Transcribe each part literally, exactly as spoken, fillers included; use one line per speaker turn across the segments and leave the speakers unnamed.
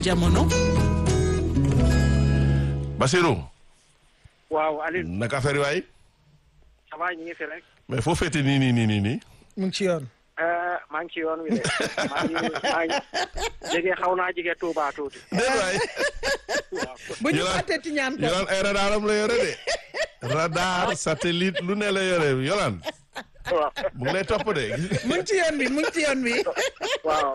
jamono.
Basirou.
waaw Aliou.
naka affaire yi waay.
ça va ñu ngi fi rek.
mais foo féete nii nii nii nii nii.
mu ngi ci yoon.
maa ngi ci yoon wi de maa ngi maa ngi jege xaw naa jege Touba tuuti.
déedéet waay.
bu ñu fàttee ci ñaan ko
Yolaan ay radaram la yore de. radar satellite lu ne la yore Yolaan.
waaw
mu ngi lay topp de.
mu ngi ci yoon bi mu ngi ci yoon bi.
waaw.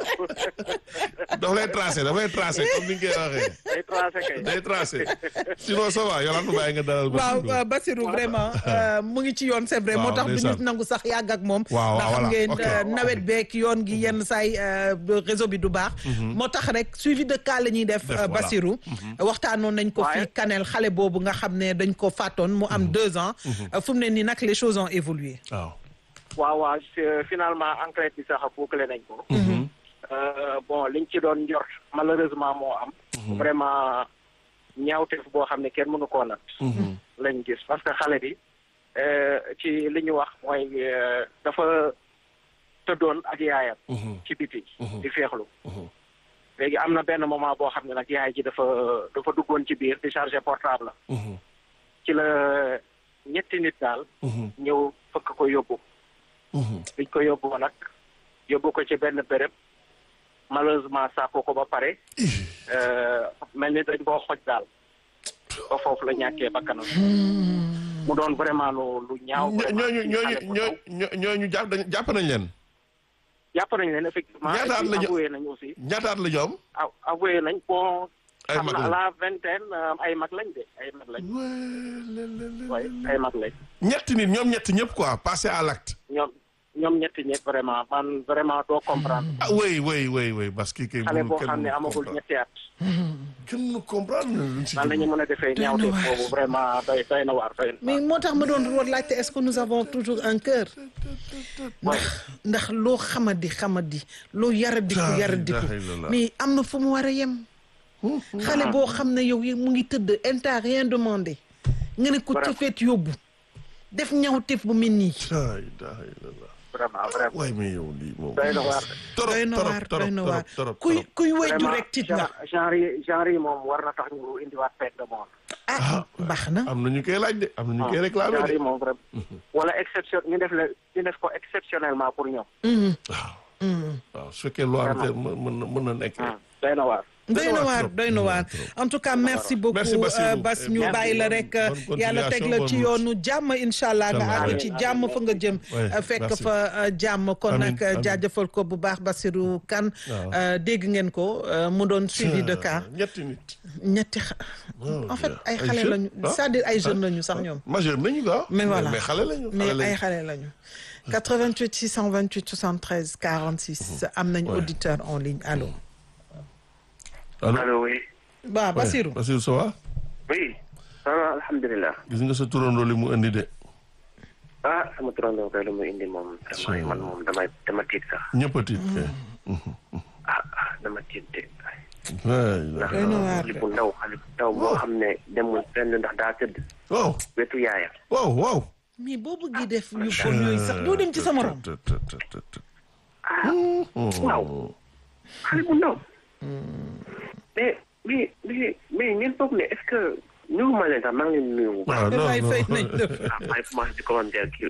daf lay tracé daf lay tracé comme ni nga koy waxee.
day tracé kay.
day tracé sinon ça va Yolaan mu bàyyi nga dalal.
waaw Basirou vraiment mu ngi ci yoon c'est vrai moo tax du ñu nangu sax yàgg ak moom.
waaw
ndax xam
voilà
ngeen
ok.
nawet beek yoon gi yenn saay réseau bi du baax. moo tax rek suivi de cas la ñuy def.
Def, voilà.
Basirou. waxtaanoon nañ ko
Ouais.
fii Kanel xale boobu nga xam ne dañ ko fàttoon mu am deux ans. fu mu ne nii nag les choses ont évolué.
waaw.
waaw waaw c'est- finalement enquête bi sax bouclé nañ ko. Euh, bon liñ ci doon njort malheureusement moo am. vraiment ñaawteef boo xam ne kenn mënu koo nat. lañ gis parce que xale bi euh, ci li ñu wax mooy euh, dafa tëddoon ak yaayam. ci biti. di feexlu. léegi am na benn moment boo xam ne nag yaay ji dafa dafa duggoon ci biir di charger portable la. ci la ñetti nit daal. ñëw fëkk ko yóbbu. biñ ko yóbbu nag yóbbu ko ci benn béréb malheureusement sàkko ko ba pare euh, mel ni dañ koo xoj daal ba foofu la ñàkkee bakkanam mu doon vraiment lu lu ñaaw.
ñooñu ñooñu ñooñu ñooñu jàpp dañ jàpp nañ leen.
jàpp nañ leen effectivement.
Ñaata at la ñu-
avoué nañ aussi.
ñaataat la ñoom.
a avoué nañ bon.
Ay
xam
mag
na
lañ.
la vingtaine euh, ay mag lañ de ay mag lañ. waaye ay mag lañ.
ñetti nit ñoom ñetti ñëpp quoi passé à l'acte.
ñoom ñoom ñetti ñett vraiment man vraiment doo comprendre.
ah oui oui oui oui parce que kay.
xale
mënul-
boo
kenn
xam ne
mënul
amagul
comprendre.
ñetti at.
kenn mënul comprendre. luñ si
nan la ñu mën a defee ñaawte
waar.
boobu vraiment doy doy na waar doy na
mais moo tax ma doon war laajte est-ce que nous avons toujours un cœur. ndax ndax loo xamadi xamadi loo yaradiku
La
yaradiku
ilaha illallah.
mais am na fu mu war a yem. xale boo xam ne yow mu ngi tëdd elle t'a rien demandé. nga ne ko
Vraiment.
cofeet yóbbu. def ñaawteef bu mel nii.
la ilaha illallah.
vraiment vraiment
waay mais yow lii moom.
doy na waar.
torop
doy na waar
torop
doy na waar
torop
kuy
torop.
kuy wéju
vraiment
rek tiit nga.
genre genre yi genre yi moom war na tax ñu indiwaat peine de mort.
ah baax na.
am na ñu koy laaj de am na ñu koy réclamé
genre
de.
yi moom vraiment. wala exception ñu def la ñu def ko exceptionnellement pour ñoom.
waaw. waaw su fekkee loo am te mën na mën na nekk.
doy na waar.
doy na waar doy na waar en tout cas merci beaucoup
Merci, Bassirou.
euh, Bass ñu
Merci.
bàyyi la rek
Bonne continuation,
yàlla teg la ci
bonne
yoonu jàmm incha allah nga
Inch'Allah.
àgg ci jàmm fa nga jëm
Ouais,
euh, fekk
merci.
fa euh, jàmm kon
Amiin,
nag euh,
amiin.
jaajëfal ko bu baax Bassirou Kane
Waaw.
euh, dégg ngeen ko euh, mu doon suivi de cas
ñetti nit.
ñetti xa-
Oh,
en fait
Dieu.
ay
Ay
xale
jeunes,
lañu
ah.
c'est-à-dire ay jeunes lañu sax ñoom
majeur nañu quoi.
mais voilà
mais xale lañu.
mais
xale
ay
lañu.
xale lañu quatre-vingt-huit six cent vingt-huit soixante-treize quarante-six am nañ
Ouais.
auditeur en ligne allô
allo.
allo oui.
waaw Bassirou
Bassirou ça va.
oui. ça va alhamdulilah.
gis nga sa turandoo li mu indi de.
ah sama turandoo kay lu muy indi moom. vraiment man moom damay dama tiit sax.
ñëpp a tiit.
ah ah dama tiit de.
waay
ndax
Doy na waar
xale bu ndaw xale bu ndaw boo xam ne demul fenn ndax daa tëdd.
waaw
wetu yaayam.
waaw waaw.
mais boo bëggee def yu bon yooyu sax doo dem ci sa morom.
ah waaw. xale bu ndaw. mais mais mais mais ngeen foog ne est-ce que nuyu ma leen sax maa ngi leen di nuyu bu baax.
waaw non
wallaay fay nañ la.
ah maa ngi commencé di commentaire kii.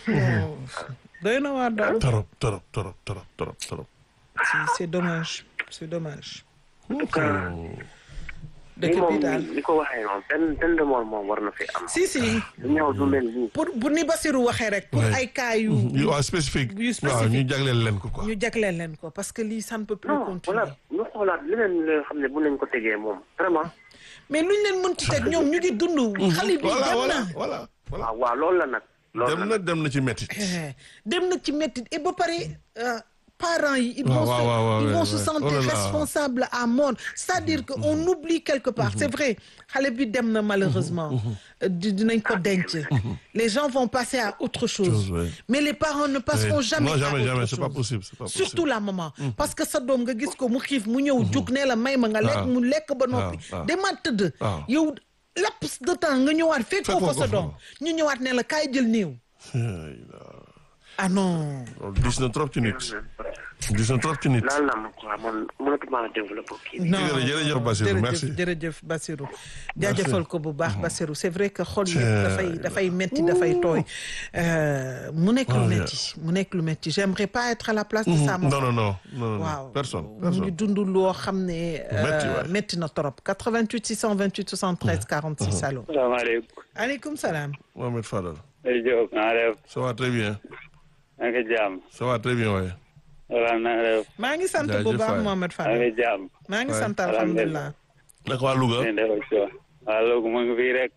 doy na waar daal.
torop torop torop torop torop torop.
c'est c'est dommage c'est dommage.
en tout cas.
dëkk bi
moom
daal
li ko waxee moom peine peine de mort moom war na fi am.
si si
du ñëw du mel nii.
pour pour ni Bassirou waxee rek. pour
Ouais.
ay cas yu.
yu waaw spécifique.
yu
waaw
spécifique.
ñu jagleel leen ko quoi.
ñu jagleel leen ko parce que lii ça ne peut plus
non
continuer.
voilà ñu xoolaat leneen li nga xam ne bu nañ ko tegee moom vraiment.
mais luñ leen mënti teg ñoom ñu ngi dund. xale bi
voilà
dem
voilà
na.
voilà voilà.
waaw waaw loolu la nag. loolu
dem
la
na
nag
dem na ci métti.
Eh, dem na ci métti et ba pare euh, parents yi. ils
Ouais,
vont
ouais,
se
ouais, ouais,
ils vont
ouais,
se
ouais.
sentir
Oh là là.
responsables à mort c'est-à-dire que on oublie quelque part c'est vrai xale bi dem na malheureusement. Euh, di- dinañ ko denc. les gens vont passer à autre chose.
Chose, ouais.
mais les parents ne passeront
Ouais.
jamais
Non,
à
jamais,
autre
jamais,
chose.
c'est pas possible, c'est pas possible.
surtout la maman. parce que sa doom nga gis ko mu xiif mu ñëw jug ne la may ma nga lekk
waaw.
mu lekk ba noppi.
waaw.
demaat tëdd.
waaw.
yow laps de temps nga ñëwaat fekk
Fekkoo
ko fa
ko
sa
fa.
doom ñu ñëwaat ne la kaay jël néew. ah non.
loolu dis na trop ci nit. dis na trop ci nit.
laal naa ma quoi man mënatuma développé kii bi.
non
jërëjëf Bassirou merci.
jërëjëf Bassirou jaajëfal ko bu baax Bassirou c'est vrai que xol yi dafay dafay metti dafay tooy mu nekk lu metti mu nekk lu metti j'aimerais pas être à la place de sa
non non non non
waaw
personne
mu
personne.
ngi dund loo xam ne
Metti, waay.
metti na trop quatre-vingt-huit six cent vingt-huit soixante-treize quarante-six allo
salaamaaleykum.
aleykum salaam
Mohamed Fadal.
Hey Diop naa def.
ça va très bien.
na nga jàmm.
ça va très bien waaye.
wala na nga def.
maa ngi sant bu
Jaajëf
baax
waay.
Mohamed
na
Fadal
nga jàmm.
maa ngi
waay.
sant alhamdulilah
naka waa Louga.
ne def ak coono. waaw loolu mu ngi fii rek.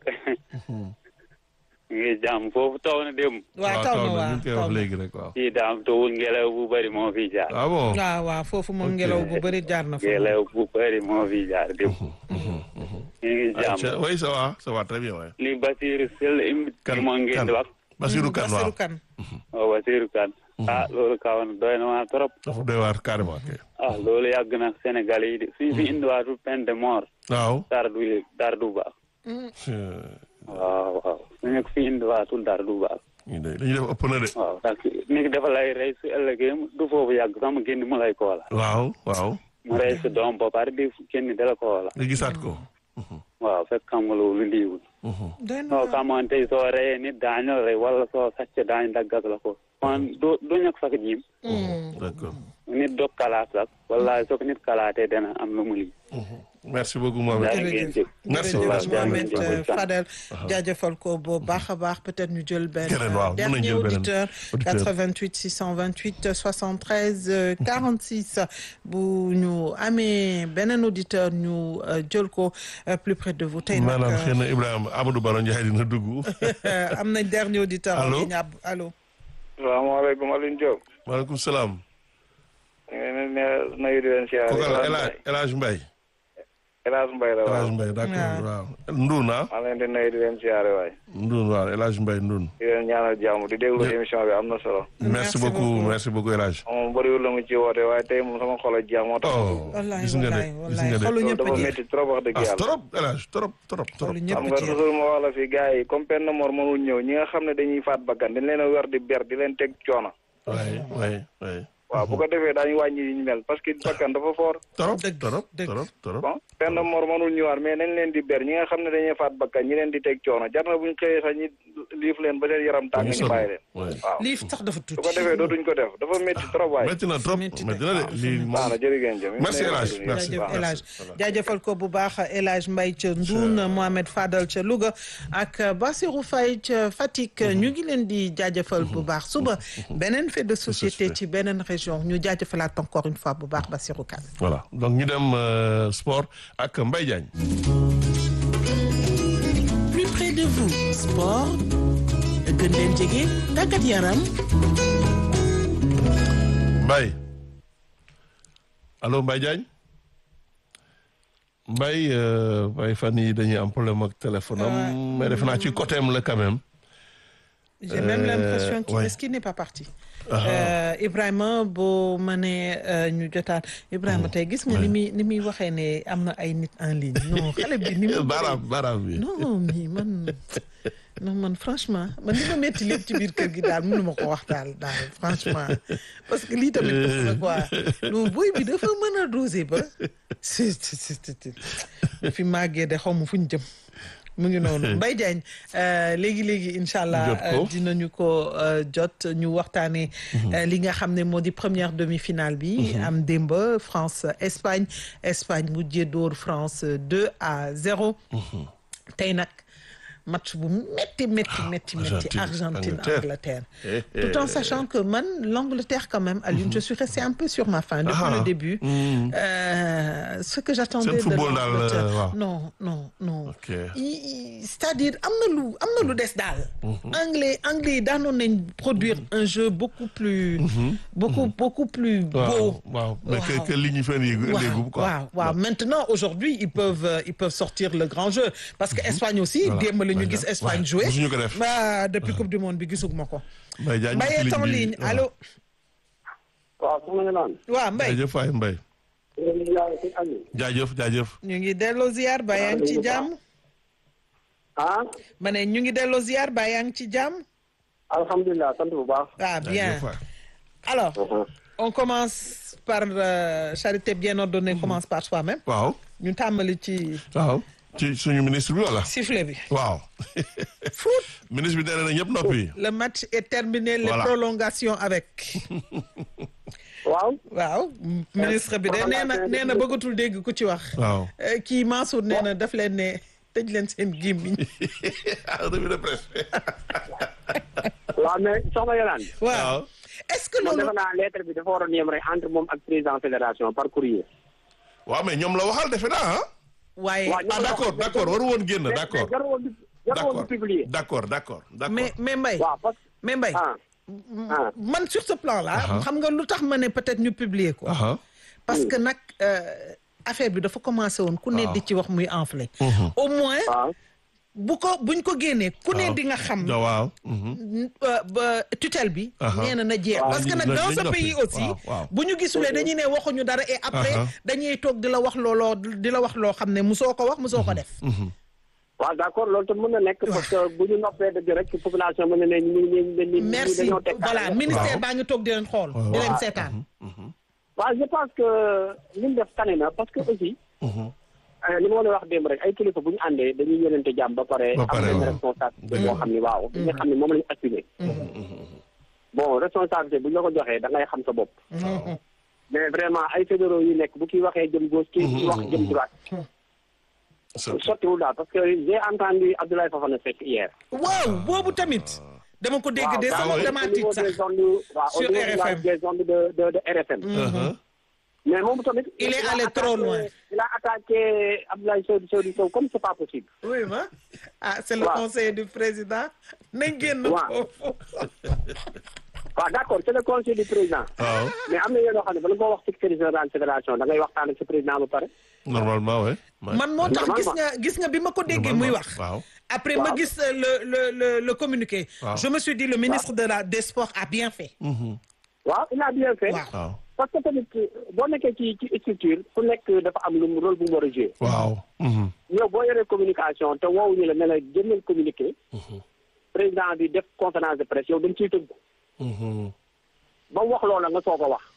ngi jàmm foofu taw na démb.
waaw taw na
ñu
waaw
ngi koy
taw
wax
na
léegi rek waaw.
fii daam tawul ngelaw bu bëri moo fi jaar.
ah bon.
waaw waaw foofu moom ngelaw bu bëri jaar na fa
ngelaw bu bëri moo fi jaar démb. ñu ngi jàmm.
oui ça va ça va très bien waaye.
li Basiru Sel im.
kan
moo ngeen di wax.
Bassirou Kane waaw.
Bassirou Kane
waaw Basiru Kane. ah loolu kaw na doy na waa trop.
dafa doy waar carrément kay.
ah loolu yàgg na Sénégal yi de suñ fi indiwaatu peine de mort.
waaw.
dara du dara du baax. waaw waaw suñu fi indiwaatul dara du baax.
ñu de dañuy def ëpp na de.
waaw parce que nit ki dafa lay rey su ëllëgee du foofu yàgg sax mu génn mu lay koola.
waaw waaw.
mu rey sa doom ba pare di génn dala koola.
nga gisaat ko.
waaw fekk xam nga loolu liiwul.
doy na
soo xamante ni soo reyee nit daañu la rey wala soo sàcc daañu daggat la ko. kon doo doo ñàkk sax jiim.
d'accord.
nit doo kalaat sax wala soo ko nit kalaatee dana am lu mu lii.
merci beaucoup Mohamed.
jërëjëf
Merci
jërëjëf
beaucoup.
Mohamed
Jërëjëf.
Fadel jaajëfal ko bu baax a baax peut-être ñu jël benn
Keneen, waaw, mën nañu
dernier
jël beneen
auditeur
auditeur.
quatre-vingt-huit six cent vingt-huit soixante-treize quarante-six bu ñu amee beneen auditeur ñu euh, jël ko euh, plus près de vous tey nag
maanaam xëy na Ibrahima Amadou Baro Ndiaye dina dugg.
am nañ dernier auditeur
Allô?
en ligne ab allo
salaamaaleykum Alioune Diop.
maaleykum salaam.
ngeen ne nuyu di leen siyaare.
kooku El Hadj El Hadj Mbaye.
El Hadj Mbaye la
El
waaw.
Hadj Mbaye d'accord
waaw.
waaw. Ndoun ah.
maa leen di nuyu di leen siyaare waay.
Ndoun waaw El Hadj Mbaye Ndoun.
di leen ñaanal jàmm di déglu
Jë-
émission bi am na solo.
merci
Merci
beaucoup
beaucoup.
merci beaucoup El Hadj.
moom bëriwul la mu ci woote waaye tey moom sama xol a jeex moo tax.
oh
wallaay
gis nga de
wallaay
gis
wallaay
nga de.
xolu
loolu
ñëpp
dafa
jeex
métti trop wax dëgg
ah
yàlla.
trop El Hadj trop trop trop.
xolu
xam
ñëpp
nga
jeex
toujours ma wax la fi gars yi comme peine de mort mënul ñëw ñi nga xam ne dañuy faat bakkan dañ leen a wer di ber di leen teg coono.
oui oui oui.
waaw bu ko defee daañu wàññi yi ñu mel parce que bakkan dafa fort.
trop
Dëgg,
trop
dëgg.
trop trop.
bon peine de mort mënul ñëwaat mais nañ leen di ber ñi nga xam ne dañuy faat bakkan ñi leen di teg coono jar na buñ xëyee sax ñi liif leen ba seen yaram tàng ñu bàyyi leen.
oui.
waaw
lii sax dafa
su
tuuti
ko defee dootuñ ko def dafa métti trop waay.
métti na trop
Métti
métti
na.
na de lii
baax
moom.
na jërëjëf.
Merci, El Hadj. Merci.
jaajëf El Hadj
Voilà.
jaajëfal ko bu baax El Hadj Mbaye ca Ndoun Mohamed Fadal ca Louga ak Bassirou Faye ca Fatick ñu ngi leen di jaajëfal bu baax suba beneen fait de société ci beneen région ñu jaajëfalaat encore une fois bu baax Bassirou Kane.
voilà donc ñu dem euh, sport ak Mbaye Diagne.
Plus près de vous, sport, gën leen jege tàggat yaram.
Mbaye allo Mbaye Diagne Mbaye euh, Mbaye fan yi dañuy am problème ak téléphone am mais defe naa ci côté am la quand même.
J'ai même l'impression qu'il
ouais.
est-ce qu'il n'est pas parti. Euh, Ibrahima boo mënee euh, ñu jotaan Ibrahima tey gis nga ni muy ni muy waxee ne am na ay nit en ligne non xale bi ni mu
baaraam baaraam bi.
non mais man non man franchement man li ma métti lépp ci biir kër gi daal mënu ma ko wax daal daal franchement parce que lii tamit ëpp na quoi non booy bi dafa mën a doser ba si si si si fi màggee de xaw ma fu ñu jëm mu ngi noonu Mbaye Diagne léegi léegi incha allah
Jot ko.
dinañu ko euh, jot ñu waxtaanee euh, li nga xam ne moo di première demi-finale bi am démb France Espagne Espagne mujjee dóor France deux à zéro tey nag match bu métti métti métti métti
Argentine,
Argentine
Angleterre.
Angleterre
Eh, eh,
tout en
eh,
sachant que man l'Angleterre quand même Alioune je suis restée un peu sur ma faim depuis
Ah,
le début
mm.
euh, ce que j'attendais
Seen
de
football daal,
l'Angleterre
euh, waaw.
non non non
Ok.
I- i- c'est-à-dire am na lu am na lu des daal anglais anglais yi daanoon nañ produire un jeu beaucoup plus beaucoup beaucoup plus beau
waaw waaw mais que
Waaw.
que li ñu fën yi léegum quoi.
waaw waaw maintenant aujourd'hui ils peuvent euh, ils peuvent sortir le grand jeu parce que Espagne aussi
Voilà.
démb la ñu
Ouais,
gis Espagne
ouais.
jouer
Musuñu ko def.
bah depuis coupe du monde bi gisuguma ko
Mbaye Diagne
Mbaye est en
bi,
ligne
waaw.
allo
waaw su ma nga naan.
waaw Mbaye
jaajëf waay Mbaye. jaajëf jaajëf.
ñu ngi delloo ziar ba yaa ngi ci jàmm
ah
ma ne ñu ngi delloo ziar ba yaa ngi ci jàmm
alhamdulilah sant bu baax.
Ah bien.
Jaajëf waay.
Alors,
Uh-huh.
on commence par euh, charité bien ordonnée commence par soi-même.
waaw
ñu tàmbali ci
waaw ci suñu ministre bi wala.
sifflet bi.
waaw.
Foot.
ministre bi nee na ñëpp noppi.
Le match est terminé, les
Voilà.
prolongations avec.
waaw.
waaw ministre bi de nee na nee na bëggatul dégg ku ci wax.
waaw.
Euh, kii Mansour nee na daf leen ne tëj leen seen gémmiñ.
revue de presse.
waaw mais soxna Yolande.
waaw est-ce que
man
loolu.
defe naa lettre bi dafa waroon yem rek entre moom ak président fédération par courrier.
waaw mais ñoom la waxal defe naa ah.
waaye
waaw
ah d'accord d'accord waru woon génn
mais
d'accord.
mais jarul woon di jarul woon di publier.
d'accord d'accord d'accord.
mais mais Mbaye.
waaw parce que
mais Mbaye.
ah ah
man sur ce plan là.
Aha.
xam nga lu tax ma ne peut-être ñu publier ko.
Aha.
parce que nag euh, affaire bi dafa commencé woon ku ne
waaw.
di ci wax muy enflé.
Mhm.
au moins
waaw.
bu ko buñ ko génnee ku ne
waaw.
di nga xam.
Ja, waaw. Mhm.
euh, ba tutelle bi.
Aha.
nee na na jeex
Waaw.
parce que nag
Nañ-
dans
nañ
ce
noppi.
pays aussi.
Waaw, waaw.
bu ñu gisulee dañuy ne waxuñu dara et après
Aha.
dañuy toog di la wax looloo di la wax loo xam ne musoo ko wax musoo ko def.
Mhm.
waaw d'accord loolu tam mën na nekk parce que bu ñu noppee dëgg rek population mën na ne ñu ñu ñu ñu
merci
dañoo teg
voilà ministère
Waaw.
baa ngi toog di leen xool.
Waaw.
di leen
Waaw.
seetaan.
waaw je pense que li mu def tane na parce que aussi
Mhm.
li ma la wax démb rek ay kilifa bu ñu àndee dañuy yénente jàmm ba pare
Ba
am
pare,
benn
waaw.
responsabilité boo xam ni waaw bi nga xam ne moom la ñu assumé bon responsabilité bu ñu la ko joxee da ngay xam sa bopp mais vraiment ay fédéraux yu nekk bu kii waxee jëm gauche kii wax jëm droite
So-
sottiwul daal parce que j'ai entendu Abdoulaye Fofana Seck hier
waaw boobu tamit. dama ko dégg
waaw
de
ah
sama
oui.
dama
au niveau
tiit
des
sax.
ondes waaw au
Sur
niveau de la-
R F M.
des ondes de de de R F M
Uh-huh.
mais moom tamit
Il est
a
allé trop
attaqué-
loin.
il a attaqué Abdoulaye Sow Sow Sow comme c'est pas possible
oui ma ah c'est le
Waaw.
conseil du président. nañ génn
Waaw.
foofu.
waaw d'accord c'est le conseil du président
waaw
mais am na yenoo xam ne bala nga wax secrétaire général fédération da ngay waxtaan ak sa président ba pare
normalement ouais. Ouais.
man moo tax gis
Normalement.
nga gis nga bi ma ko déggee muy wax.
waaw.
après ma
Waaw.
gis euh, le le le le communiqué.
Waaw.
je me suis dit le ministre de la des sports a bien fait.
Mhm.
waaw il a bien fait
waaw
waaw.
parce que tamit boo nekkee ci ci structure ku nekk dafa am lu mu rôle bu mu war a jouer
waaw. Mhm.
yow boo yoree communication te woowuñu la ne la génneel communiqué président bi def conférence de presse yow dañ ciy tëgg
Mhm.
ba mu wax loola nga soog a wax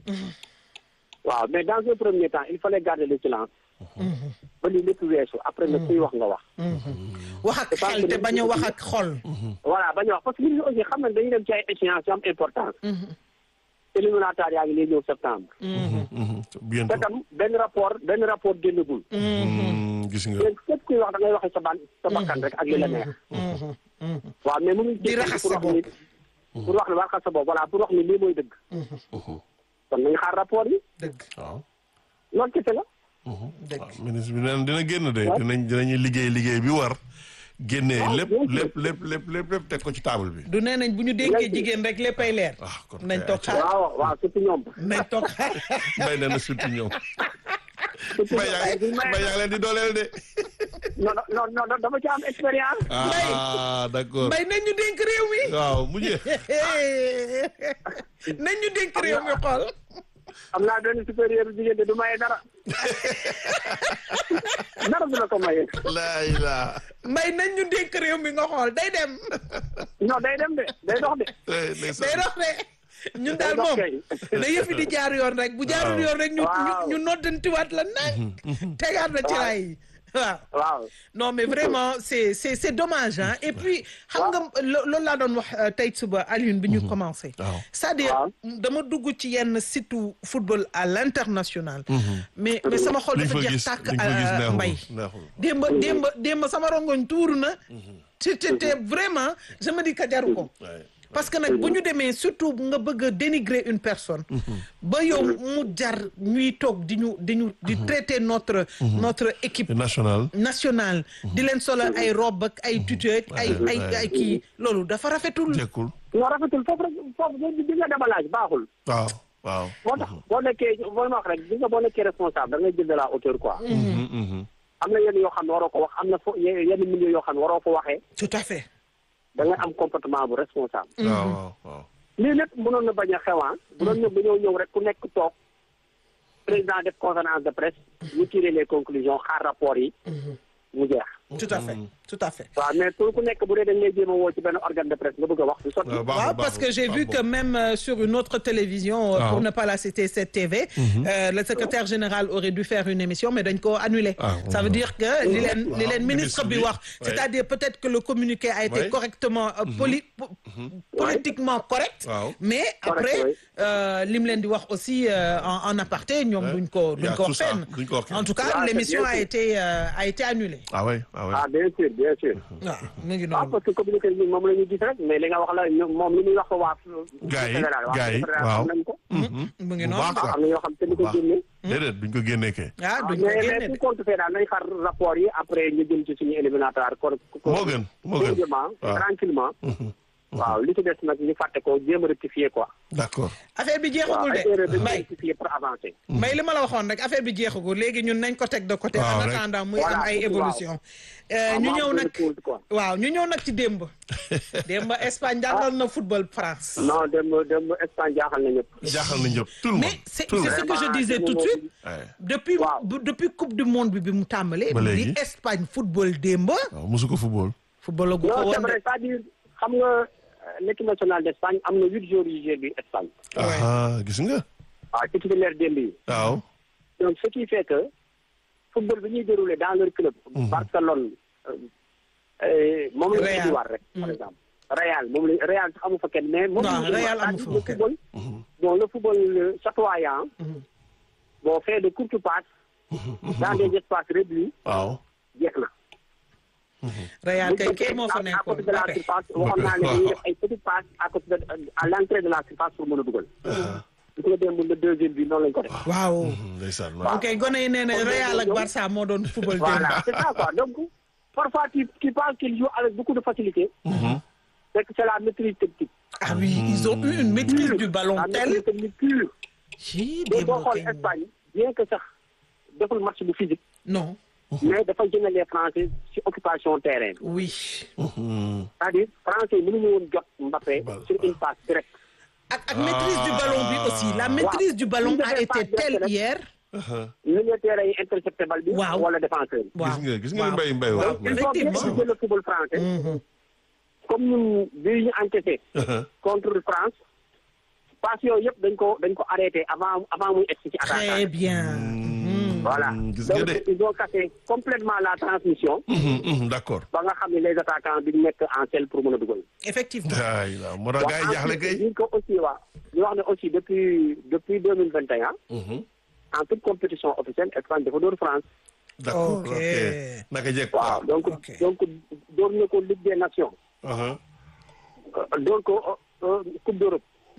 waaw mais dans un premier temps il fallait garder le silence ba lii lépp weesu après nag kuy wax nga wax
wax ak xel te bañ a wax ak xol.
voilà bañ a wax parce que nit ñi aussi xam nañ dañuy dem ci ay échéances yu am importance éliminatoire yaa ngi lay ñëw septembre
Mhm. Mhm. Bientôt.
te tam benn rapport benn rapport génnagul
Mhm. Gis nga.
léegi képp kuy wax da ngay waxee sa ban sa bakkan rek ak li la neex waaw mais mënuñ
Di raxas
pour
sa
wax ni pour wax ni raxas sa bopp voilà pour wax ni lii mooy dëgg kon nañu xaar rapport yi
dëgg
waaw.
loolu kese la
dëgg.
waaw ministre bi nee na dina génn de dinañ dinañu liggéey liggéey bi war génnee
waaw,
lépp
bien sûr.
lépp lépp lépp lépp lépp teg ko ci table bi.
du nee nañ bu ñu dénkee
Léegi.
jigéen rek léppay leer.
ah kon
nañ
kay
toog xaar
waaw waaw surtout ñoom
nañ toog xaar.
mbay nee na surtout ñoom.
surtout
mbay yaa ngi mbay yaa ngi leen di dooleel de.
non non non dama ci am expérience
ah d'accord.
mbay nañ ñu dénk réew mi.
waaw mu jeex.
nañ ñu dénk réew mi xool.
am naa benn supérieur jigéen de du maye dara dara du la ko maye
laa ilaa.
mbay nañ ñu dénk réew mi nga xool day dem.
non day dem de day dox de
Eh, ndeysaan.
day dox de. ñun daal
Day dox
moom
kay.
da yëfi di jaar yoon rek bu jaarul yoon rek ñu ñu
Waaw.
ñu noddantiwaat la nag. tegaat na ci raay yi waaw.
waaw
non mais vraiment c'est c'est c'est dommage hein et puis xam nga lo- loolu laa doon wax euh, tey suba Alioune bi ñu commencé.
waaw.
c'est-à-dire
Waaw.
dama dugg ci yenn site football à l'international. mais mais sama xol
liñ
dafa
fa
jeex
gis
tàkk
liñ fa gis
euh,
neexul
mbay.
neexul.
démb démb démb sama rongoñ tuuru na. te te te vraiment je me dis que jaru ko.
Ouais.
parce que nag bu ñu demee surtout nga bëgg a dénigrer une personne. ba yow mu jar ñuy toog di ñu di ñu di traiter notre notre équipe
national.
nationale. di leen solo ay robe ak ay tuteur ay ay ay kii loolu dafa rafetul.
jekkul.
non rafetul foofu rek foofu di di nga déballage baaxul
waaw waaw.
moo tax boo nekkee boo ma wax rek di nga boo nekkee responsable da ngay jël de la hauteur quoi
Mhm, mhm.
am na yenn yoo xam ne waroo ko wax am na fo yenn milieu yoo xam ne waroo ko waxee
tout à fait.
da ngay am comportement bu responsable
waaw waaw waaw.
lii lépp mënoon na bañ a xewaan bu doon ñëw dañoo ñëw rek ku nekk toog président def conférence de presse ñu tirer les conclusions xaar rapport yi mu jeex
tout à fait tout à fait.
waaw mais pour ku nekk bu dee dañ lay jéem a woo ci benn organe de presse nga bëgg a wax du sotti.
Ah, baaxul,
waaw parce
baaxul,
que j'ai vu
baaxul.
que même euh, sur une autre télévision euh,
Ah.
pour ne pas la citer cette T V euh, le secrétaire général aurait dû faire une émission mais dañ ko annulé.
Ah,
ça veut dire que li leen li leen
ministre
ministre bi
bi,
wax
ouais.
c'est-à-dire peut-être que le communiqué a été
Ouais.
correctement euh, poli po- politiquement correct.
Waaw.
mais après
oui.
euh, li mu leen di wax aussi euh, en en aparté ñoom duñ ko
Il y a
duñ ko
tout
wax
ça,
fenn.
duñ ko wax fenn.
en tout cas
Ah, c'est
l'émission
bien
a
sûr.
été euh, a été annulée.
ah ouais ah ouais.
ah bien sûr bien sûr.
waaw mu ngi
waaw
noonu.
parce que communiqué bi moom la ñu gis rek mais li nga wax la ñoom moom li muy wax ko waa.
Gars yi,
fédéral waa
gars yi,
fédéral
waaw.
xam nañ ko.
mu ngi
bu
noonu.
baax sax.
am na yoo xam te ni ko
baax.
génne.
déedéet duñ ko génnee kay.
ah duñ ko
mais mais
génne
tout
de.
compte fait daal nañ xar rapport yi après ñu jëm ci suñu éliminatoire. kon
moo gën moo gën
tranquillement
waaw.
tranquillement. waaw li ci des nag ñu fàtte ko jéem a rectifier quoi.
d'accord.
affaire bi
waaw
jeexagul
ay erreur
de
dañu
Mbaye
rectifier pour avancer.
Mbaye li ma la waxoon rek affaire bi jeexagul léegi ñun nañ ko teg de côté.
Waaw,
en
rek.
attendant muy
Voilà,
am ay
waaw.
évolution Euh, ñu
waaw,
ñëw
mu am
nag
benn pause, quoi.
waaw ñu ñëw nag ci démb. démb Espagne jàngal na football France.
non dem dem Espagne jaaxal na ñëpp.
jaaxal na ñëpp tout le monde.
mais c'est
tout le
c'est
monde.
ce que je
Vraiment,
disais
c'est
tout de
mon
suite
Ouais.
depuis
Waaw.
bu- depuis coupe du monde bi bi mu tàmbalee.
Ba
li
léegi.
Espagne football démb.
waaw mosu ko football.
football gu ko
non c'est
woon
vrai
de.
c'est-à-dire xam nga euh, l'équipe nationale d'Espagne am na huit jours yu joué bi Espagne.
ah gis nga.
waaw ci titulaire démb yi.
waaw.
donc ce qui fait que football bi ñuy déroulé dans leur club. Barcelone. euh, euh, moom la ñu
Real.
indiwaat rek. par exemple Real moom la Real sax amu fa kenn mais. moom la
Non,
ñu indiwaat.
Real amu fa
C'est-à-dire le
kenn.
football. bon le football euh, chatoyant. bon fait de courtes passes. dans des espaces réduits.
waaw.
jeex na.
Real kay
bu
kii moo fa
fekkee à côté
nekkoon
de la
ba tey.
surface waxoon naa ne dañuy def ay petites passes à côté de à l'entrée de la surface pour mën a dugal. bu ko defee le deuxième bi noonu lañ ko def.
waaw.
ndeysaan
ok gone yi nee na Real ak Barça moo doon football démb.
Voilà, c'est ça quoi. Donc, parfois, tu, tu penses qu'ils jouent avec beaucoup de facilité. C'est que c'est la maîtrise technique.
ah oui ils ont eu une maîtrise du ballon
La
telle.
maîtrise technique pure.
ci
Donc,
démb
boo xool
kay.
Espagne, bien que sax deful match bu physique,
non
mais dafa gêner les Français ci occupation terrain bi.
oui.
C'est-à-dire, Français yi mënuñu woon jot Mbappé sur une passe directe.
ak ak maîtrise du ballon bi aussi la maîtrise du ballon a été telle hier.
milieu terrain yi intercepté bal bi.
Waaw.
wala défenseur bi.
waaw
gis nga gis nga
waaw.
mbay mbay wax.
Donc, ils ont bien
effectivement.
utilisé le football français. Comme ñun bii ñu encaissé contre France, passe yooyu yëpp dañ ko dañ ko arrêté avant avant muy egsi ci attaquant.
très bien.
Voilà.
gis nga
Donc
de.
ils ont cassé complètement la transmission.
d'accord.
ba nga xam ne les attaquants duñ nekk en selle pour mën a dugal.
effectivement.
ay la moo tax gars yi jaaxle kay.
ñu ko aussi waa ñu wax ne aussi depuis depuis deux mille vingt et un en toute compétition officielle Espagne dafa door France.
d'accord
Ok.
ok naka jekk
waaw
quoi.
donc
Ok.
donc door na ko Ligue des Nations.
Uh-huh.
door ko euh, Coupe d'Europe.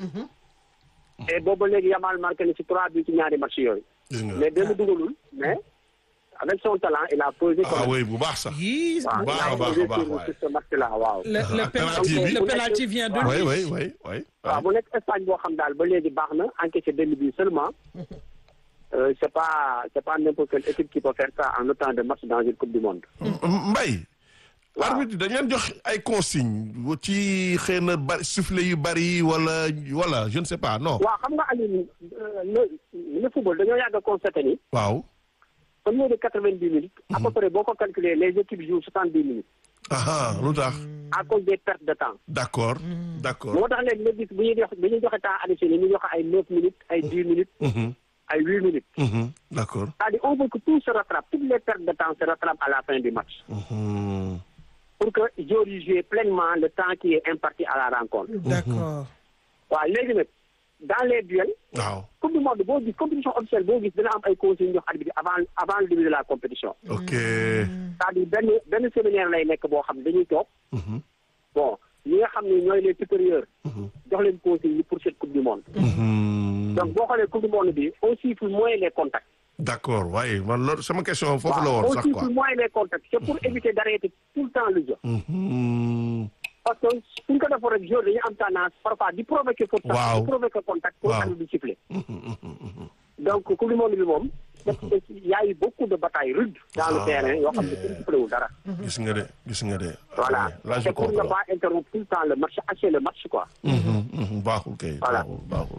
et boobu léegi Yamal marqué na ci trois buts ci ñaari match yooyu.
gis nga.
mais benn dugalul mais avec son talent il a posé.
ah oui bu baax sax.
yii
waaw
bu baax
il
a
a
baax a
posé
baax
sur
waay.
sur ce match là waaw.
le le
Ah,
penalty
penalty bi.
le penalty vient de
oui
lui.
oui oui oui.
waaw bu nekk Espagne boo xam daal ba léegi baax na encaissé benn but seulement. Euh, c'est pas c'est pas n'importe quelle équipe qui peut faire ça en autant de matchs dans une coupe du monde.
mbay. arbitre dañ leen jox ay consignes ci xëy na bari soufflet yu bari wala wala je ne sais pas non.
waaw xam nga Aliou le le football dañoo yàgg a constaté ni
waaw.
au lieu de quatre-vingt-dix minutes. à peu près boo ko calculer les équipes jouent soixante-dix minutes.
ah lu tax.
à cause des pertes de temps.
d'accord d'accord.
moo tax léegi nga gis bu ñuy jox bu ñuy joxe temps additionnel ñu joxe ay neuf minutes ay dix minutes. ay huit minutes.
Mhm, d'accord.
c'est-à-dire on veut que tout se rattrape toutes les pertes de temps se rattrapent à la fin du match.
Mhm.
pour que joueurs yi jouer pleinement le temps qui est imparti à la rencontre.
d'accord.
waaw léegi nag dans les duels.
waaw.
coupe du monde boo gis compétition officielle boo gis dina am ay consignes jox arbitre avant avant le début de la compétition.
ok.
c'est-à-dire benn benn séminaire lay nekk boo xam ne dañuy toog.
Mhm,
bon ñi nga xam ne ñooy les supérieurs. jox leen consignes yi pour cette coupe du monde.
mhm.
donc boo xoolee coupe du monde bi on siffle moins les contacts.
d'accord waaye man loolu sama question foofu la woon
on
sax quoi.
siffle moins les contacts c'est pour éviter d'arrêter tout le temps le jeu.
Mhm.
parce que suñ ko defoon rek joueur dañuy am tendance parfois di provoquer faute sax
Waaw.
di provoquer contact pour
Waaw.
arbitre bi siffler. donc coupe du monde bi moom. il y a eu beaucoup de batailles rudes dans le
Ah.
terrain yoo xam ne kenn sifflé wul dara.
gis nga de gis nga de.
voilà
là je
c'est pour ne
comprends.
pas interrompre tout le temps le match hacher le match quoi.
Mhm, mhm, baaxul kay.
Voilà.
baaxul baaxul.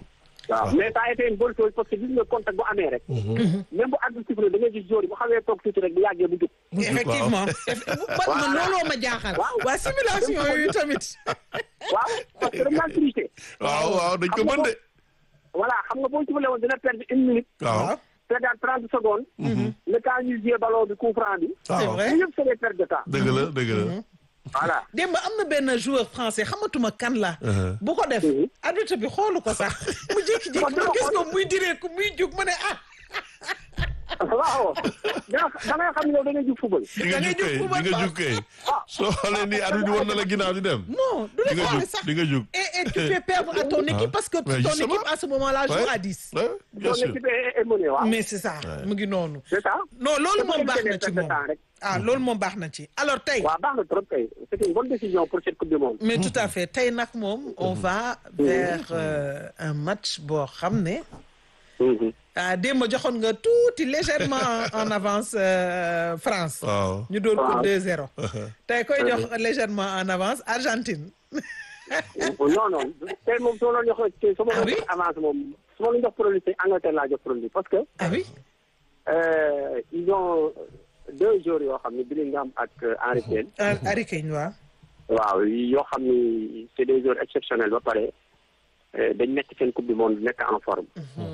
waaw mais ça a été une bonne chose parce que gis nga contact bu amee rek. même bu àgg sifflet da ngay gis joueur yi bu xawee toog tuuti rek bu yàggee bu jóg.
effectivement man man looloo ma jaaxal.
waaw
waa simulation yooyu tamit.
waaw parce que dañ naan tricher.
waaw waaw dañ ko mën de.
voilà xam nga boo sifflé woon dina perdre une minute.
waaw.
perdre trente secondes. le temps ñu jouer ballon bi coup franc bi.
c'est vrai
yëpp c'est des pertes de temps.
dëgg la dëgg la.
voilà.
démb am na benn joueur français xamatuma kan la. bu ko def. arbitre bi xoolu ko sax. mu jékki-jékki ma gis ko muy diree ko muy jug ma ne ah.
waaw da ngay xam ne da ngay jug football.
di nga jug kay di nga jug kay. soo xoolee ni arbitre war na la ginnaaw di dem.
non du la
di nga
xoole
jug
sax
di nga jug.
et et tu fais perdre à ton équipe parce que
Ouais,
ton
justement.
équipe à ce moment-là joue à dix.
Ouais, bien
Ton
sûr.
équipe est est menée waaw.
mais c'est ça mu ngi noonu.
c'est ça.
non loolu moom baax na ci
C'est des
moom
pertes de temps rek.
ah loolu moom baax na ci alors tey.
waaw baax na trop kay c'est une bonne décision pour cette coupe du monde.
mais tout à fait tey nag moom on va vers euh, un match boo xam ne. ah démb joxoon nga tuuti légèrement en avance euh, France.
waaw.
ñu doon ko
Waaw.
deux zéro. tey koy jox légèrement en avance Argentine.
non non tey moom soo doon jox su ma
Ah oui?
doon jox avance moom su ma doon jox produit c'est Angleterre laa jox produit parce que
ah oui.
euh, ils ont deux joueurs yoo xam ne Bellingham ak Harry Kane.
ah Harry Kane waaw.
waaw yoo xam ni c'est des joueurs exceptionnels ba pare euh, dañ nekk seen coupe du monde nekk en forme.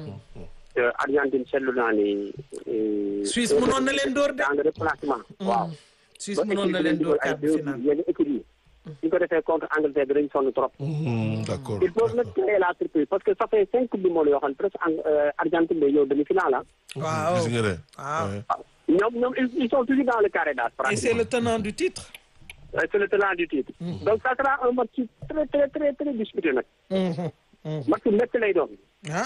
te Argentine seetlu naa ni. euh,
Suisse mënoon na leen door de.
dans le déplacement. waaw.
Suisse mënoon na leen door quart de finale.
yenn équipe yi. su ko defee contre Angleterre dinañ sonn trop.
Mhm, d'accord.
il faut nag créer la surprise parce que ça fait cinq coupes du monde yoo xam ne presque en Argentine day ñëw demi-finale ah.
waaw
gis nga de.
waaw.
Ouais.
ñoom ñoom ils ils sont toujours dans le carré d'as.
et c'est le tenant du titre.
Euh, c'est le tenant du titre. donc ça sera un match très très très très disputé nag. match bu métti lay doon.
ah.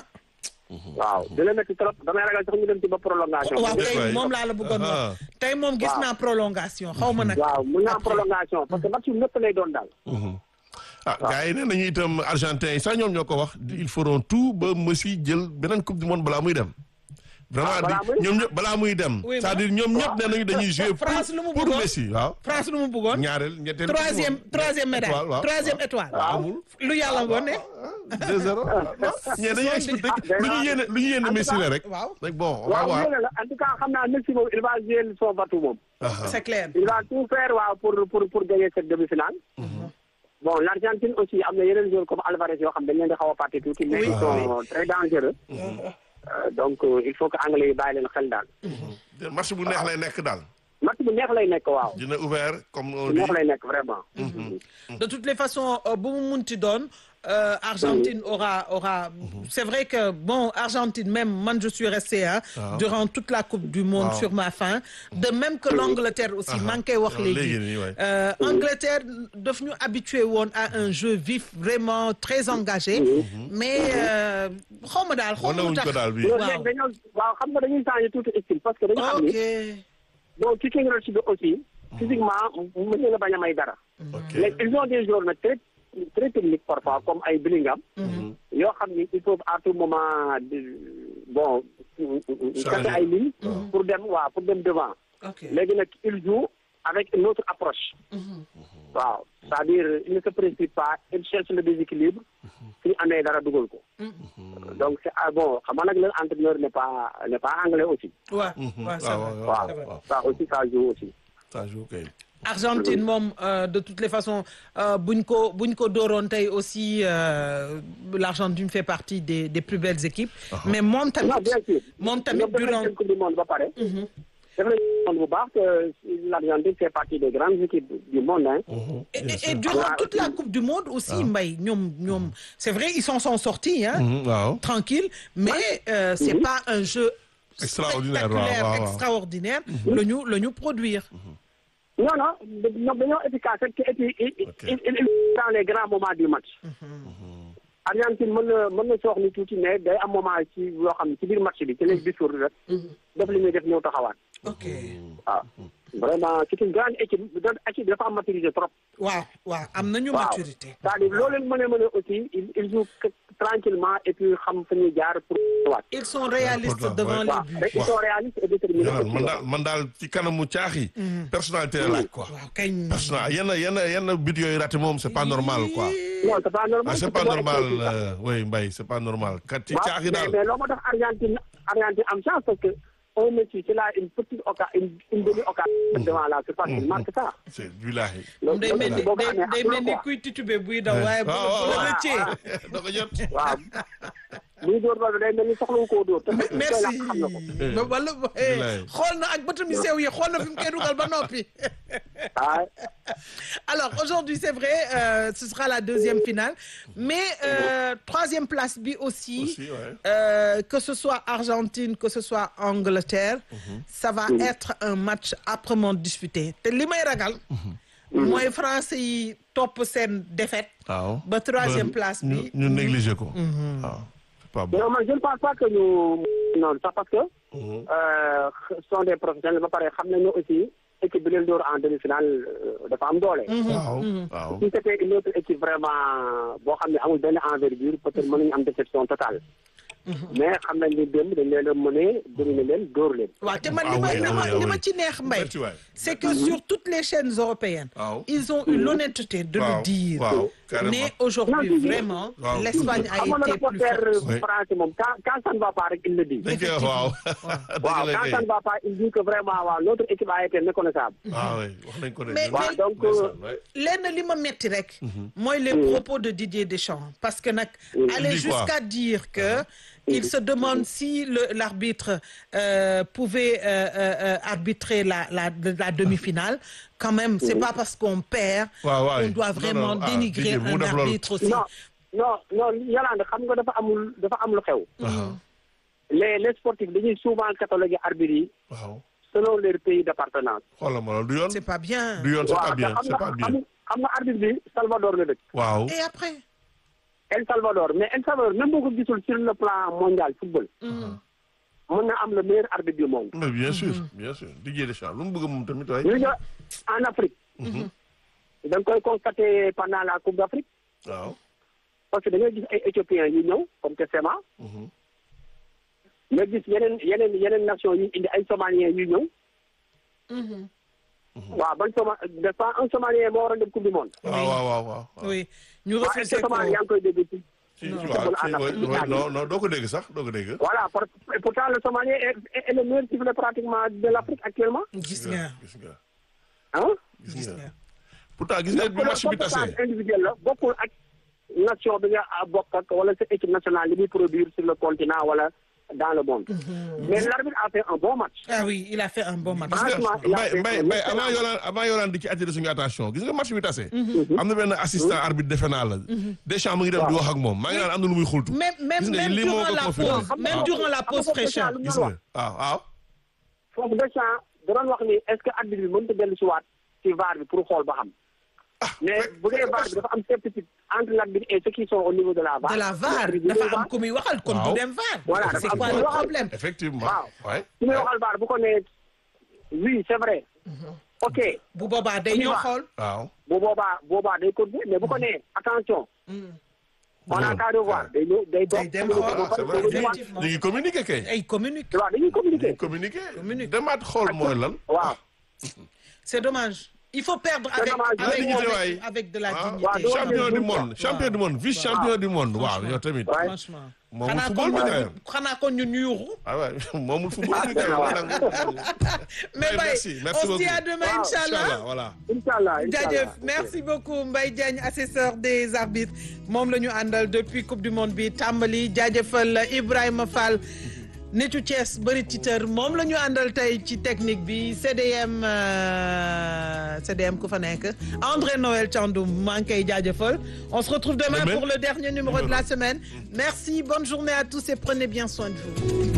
waaw dina métti trop damay ragal sax ñu dem ci ba prolongation.
waaw
Yes,
tey
waay.
moom laa la bëggoon
Ah.
wax tey moom gis
Waaw.
naa prolongation xaw ma nag.
waaw mun naa prolongation parce que match bu métti lay doon daal.
Mhm. ah gars yi nee nañu itam argentin yi sax ñoom ñoo ko wax ils feront tout ba Messi jël beneen coupe du monde balaa muy dem. vraiment
balaa
di
muy-
ñoom ñëpp balaa muy dem.
Oui,
c'est-à-dire ñoom ñëpp nee nañu dañuy jouer pour
France lu mu
pour
bëggoon?
Messi waaw.
France lu mu bëggoon.
ñaareel ñetteel.
troisième troisième médaille
Étoile, waaw.
troisième étoile.
amul.
lu yàlla woon ne.
deux zéro. ñee dañuy expliqué lu ñu yéene lu ñu yéene Messi la rek.
waaw
rek bon on va
waaw
voir.
yéen la en tout cas xam naa Messi moom il va jouer son bateau moom.
c'est clair.
il va tout faire waaw pour pour pour gagner cette demi-finale. bon l'Argentine aussi am na yeneen joueurs comme Alvarez yoo xam dañ leen di xaw a fàtte tuuti. mais ils sont très dangereux. Euh, donc euh, il faut que anglais yi bàyyi leen xel daal.
match bu neex lay nekk daal.
match bu neex lay nekk waaw.
dina ouvert comme on
bu
dit.
neex lay nekk vraiment.
De toutes les façons euh, bu mu munti doon euh, Argentine aura aura c'est vrai que bon Argentine même man je suis resté hein,
Ah.
durant toute la Coupe du Monde
Ah.
sur ma faim de même que l'Angleterre aussi
Ah.
maa ngi koy wax
Ah,
léegi
léegi nii, ouais.
Euh, Angleterre daf ñu habitué woon à un jeu vif vraiment très engagé mais euh, xaw ma daal xaw ma lu
wanewuñ
tax
ko daal bi.
loolu
waaw.
léegi dañoo waaw xam nga dañuy changer tuuti style parce que dañu xam
ok
ni bon kicking rate bi aussi physiquement mën na la bañ a may dara.
ok
mais ils ont des joueurs nag très très techniques parfois comme ay Bellingham. yoo xam ni il faut à tout moment de bon.
Changer.
ay lignes. pour dem waaw pour dem devant.
ok
léegi nag il joue avec une autre approche. waaw c'est-à-dire il ne se précipite pas il cherche le déséquilibre. suñu amee dara dugal ko. donc c'est ah bon xam nga nag le entraîneur n'est pas n'est pas anglais aussi.
waaw waaw c'est vrai.
waaw
c'est vrai.
ça aussi ça joue aussi.
ça joue kay.
Argentine moom euh, de toutes les façons euh, buñ ko buñ ko dooroon tey aussi euh, l'Argentine fait partie des des plus belles équipes. mais moom tamit
non bien sûr.
moom tamit
ñoom def
durant
nañ coupe du monde ba pare. def nañ monde bu baax que l'Argentine fait partie des grandes équipes du monde hein.
et, et, et durant toute la Coupe du Monde aussi Mbaye ñoom ñoom c'est vrai ils s'en sont sortis hein.
Mhm, waaw.
tranquille mais euh, c'est pas un jeu
Extraordinaire,
spectaculaire,
waaw, waaw, waaw.
extraordinaire la ñu la ñu produire.
non non ñoom dañoo efficace rek et puis il
Ok.
il il dans les grands moments du match. Argentine mën na mën na soox ni tuuti mais day am moment ci yoo xam ne ci biir match bi ci lay discours rek. def li muy def ñëw taxawaat.
ok
waaw vraiment c'est une grande équipe grande équipe dafa am maturité trop.
waaw waaw am nañu
waaw
maturité.
c'est-à-dire loolu leen mën a mën a aussi il il joue tranquillement et puis xam fa ñuy jaar pour waat.
ils sont réalistes
Important,
devant
ouais.
les
waaw
buts.
rek ils sont réalistes et déterminés.
Yàlla, man daal man daal ci kanamu caaxi. personnalité la laaj quoi.
waaw kañ.
personnel yenn yenn yenn but yooyu raté moom c'est pas normal quoi.
non c'est pas normal.
ah c'est pas normal euh, oui Mbaye c'est pas normal. kat ci caax yi daal
mais loo ma tax Argentine Argentine am chance parce que un Messi c'est là une petite occasion une une demi-occasion devant la surface il marque ça.
c'est billahi.
moom day mel ni day mel ni kuy titubé buy daw waaye bu la rëccee.
da ko jot.
waaw buy dóor ba day mel ni soxla koo dóor.
merci
xam na ko.
wala xool na ak bëtam yu sew yi xool na fi mu koy dugal ba noppi. alors aujourd'hui c'est vrai euh, ce sera la deuxième finale mais euh, troisième place bi aussi,
aussi ouais.
euh, que ce soit Argentine que ce soit Angleterre mm-hmm. ça va mm-hmm. être un match âprement disputé te li may ragal mm-hmm. mooy français yi topp seen défaite
waaw
ba troisième place bi
ñu négliger ko waaw c'est pas bon.
non man je ne pense pas que ñu non ça parce que euh, sont des professionnels ba pare xam nañu aussi équipe bi leen door en demi-finale dafa am doole.
waaw waaw.
si c'était une autre équipe vraiment boo xam ne amul benn envergure peut-être mën nañu am déception totale. mais xam nañ ni démb dañ leen a mënee dominer leen dóor leen.
waaw te man li ma li ma li ma ci neex Mbaye c'est que sur toutes les chaînes européennes.
waaw
ils ont eu l'honnêteté de le dire.
waaw
mais aujourd'hui vraiment.
waaw
l'Espagne a été plus
forte. français moom quand quand ça ne va pas rek il le dit.
waaw.
waaw quand ça ne va pas il dit que vraiment waaw notre équipe a été méconnaissable.
ah oui wax nañ ko de.
mais mais
donc
lenn li ma metti rek. mooy les propos de Didier Deschamps parce que nag. aller jusqu'à dire que. Il se demande si le, l'arbitre euh, pouvait euh, euh, arbitrer la, la, la demi-finale. Quand même, c'est pas parce qu'on perd
ouais, ouais.
qu'on doit vraiment non, non. dénigrer ah, un arbitre aussi.
Non, non, non, Yolande, xam nga dafa amul dafa am lu xew. Les les sportifs dañuy souvent cataloguer arbitre yi.
waaw.
selon leur pays d'appartenance.
xoolal ma loolu du yoon.
C'est pas bien.
du yoon c'est pas bien c'est pas bien.
xam nga arbitre bi Salvador la dëkk.
waaw.
Et après.
El Salvador mais El Salvador même boo ko gisul sur le plan mondial football. mën na am le meilleur arbitre du monde.
mais bien sûr bien sûr Didier Deschamps lu mu bëgg moom tamit waaye.
ñu nga en Afrique. da nga koy constater pendant la Coupe d'Afrique.
waaw.
parce que da ngay gis ay Éthiopiens yu ñëw comme Tessema. nga gis yeneen yeneen yeneen nations yu indi ay Somaliens yu ñëw. waaw ban Soma de pas un Somalien moo waroon dem Coupe du monde.
waaw waaw waaw.
oui ñu refusé ko
waaw yaa ngi koy dégg ci.
ci waaw non non doo ko dégg sax doo ko dégg.
voilà pourtant le Somalien est est le meilleur siffleur pratiquement de l'Afrique actuellement.
gis nga
gis nga.
ah.
gis nga pourtant gis nga bi match bi tasee.
individuel la bokkul ak nation bi nga bokk ak wala sa équipe nationale li muy produire sur le continent wala dans le monde. mais l'arbitre a fait un bon match.
ah oui il a fait un bon match.
franchement il a fait
Mbaye Mbaye avant Yolande avant Yolande di ci attirer suñu attention gis nga match bi tasee. am na benn assistant arbitre defe naa la. Deschamps mu ngi dem di wax ak moom maa ngi naan am na lu muy xultu.
même même même durant la pause même durant la pause fraîcheur.
gis nga waaw waaw.
foofu Deschamps da doon wax ni est-ce que arbitre bi mënut a dellu si waat ci V A R bi pour xool ba xam. mais bu dee V A R bi dafa am certitude entre l'arbitre et ceux qui sont au niveau de la V A R.
de la V A R dafa am ku muy waxal kon du dem V A R.
voilà
c'est quoi le problème.
effectivement
waaw su muy waxal V A R bu ko nee oui c'est vrai. ok
bu boobaa day ñëw xool.
waaw
bu boobaa boobaa day continuer mais bu ko nee attention. on a qu'à revoir day ñëw day dox.
day dem xool
c'est vrai ñu ngi communiquer kay.
ay communiquer.
waaw dañuy communiquer.
communiquer demaat xool mooy lan.
waaw.
c'est dommage. Il faut perdre avec avec, avec, avec de la
ah,
dignité.
champion du monde champion du monde vice champion du monde waaw yow tamit.
franchement
moomul football bi kay.
xanaa kon ñun ñu yuuxu.
ah ouais moomul football bi kay.
mais Mbaye on se dit à demain inchallah.
voilà
inchallah
jaajëf merci beaucoup Mbaye Diagne assesseur des arbitres moom la ñu àndal depuis coupe du monde bi tàmbali jaajëfal Ibrahima Fall. nitu Thiès bëri titeur moom la ñu àndal tey ci technique bi C D M C D M ku fa nekk André Noël Thiandoum maa ngi koy jaajëfal on se retrouve demain pour le dernier numéro de la semaine merci bonne journée à tous et prenez bien soin de vous.